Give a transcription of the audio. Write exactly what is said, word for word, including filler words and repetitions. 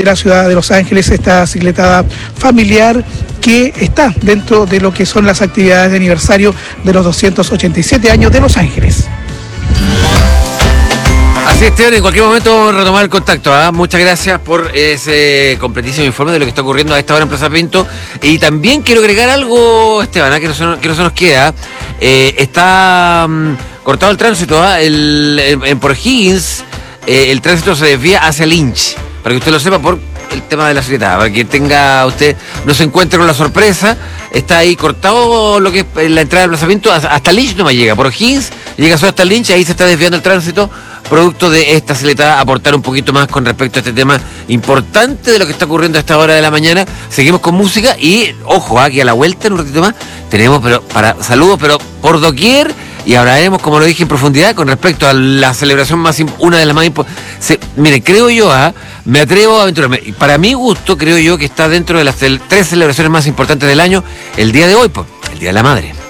la ciudad de Los Ángeles, esta cicletada familiar que está dentro de lo que son las actividades de aniversario de los doscientos ochenta y siete años de Los Ángeles. Así es, Esteban, en cualquier momento vamos a retomar el contacto. ¿eh? Muchas gracias por ese completísimo informe de lo que está ocurriendo a esta hora en Plaza Pinto. Y también quiero agregar algo, Esteban, ¿eh? que, no se, que no se nos queda. Eh, está um, cortado el tránsito, ¿eh? el, en, en por Higgins, eh, el tránsito se desvía hacia Lynch, para que usted lo sepa por el tema de la secretaria, para que tenga usted, no se encuentre con la sorpresa. Está ahí cortado lo que es la entrada del Plaza Pinto, hasta Lynch no me llega, por Higgins llega solo hasta Lynch, ahí se está desviando el tránsito, producto de esta cicletada, aportar un poquito más con respecto a este tema importante de lo que está ocurriendo a esta hora de la mañana. Seguimos con música y, ojo, aquí a la vuelta en un ratito más, tenemos pero para saludos, pero por doquier, y hablaremos, como lo dije, en profundidad con respecto a la celebración más, una de las más importantes. Mire, creo yo, ¿ah? me atrevo a aventurarme, para mi gusto, creo yo que está dentro de las tres celebraciones más importantes del año, el día de hoy, pues, el Día de la Madre.